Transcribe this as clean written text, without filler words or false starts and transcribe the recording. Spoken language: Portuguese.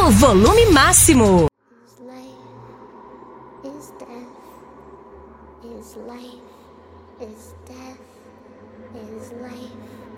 no volume máximo. Is life, is death, is life, is death, is life.